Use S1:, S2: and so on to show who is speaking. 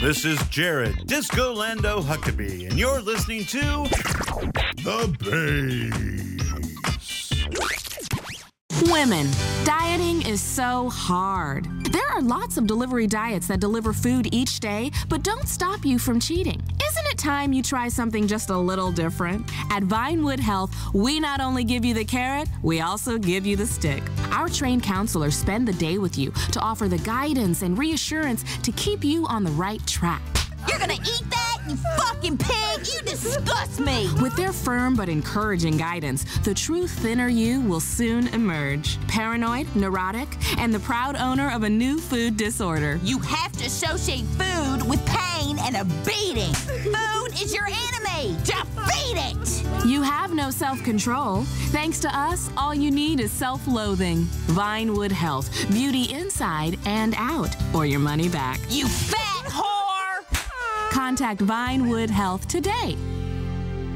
S1: This is Jared Disco Lando Huckabee, and you're listening to The Base.
S2: Women, dieting is so hard. There are lots of delivery diets that deliver food each day, but don't stop you from cheating. Isn't it time you try something just a little different? At Vinewood Health, we not only give you the carrot, we also give you the stick. Our trained counselors spend the day with you to offer the guidance and reassurance to keep you on the right track.
S3: You're gonna eat that, you fucking pig! You disgust me!
S2: With their firm but encouraging guidance, the true thinner you will soon emerge. Paranoid, neurotic, and the proud owner of a new food disorder.
S3: You have to associate food with pain and a beating. Food is your enemy. Defeat it!
S2: You have no self-control. Thanks to us, all you need is self-loathing. Vinewood Health, beauty inside and out, or your money back.
S3: You fat whore!
S2: Contact Vinewood Health today.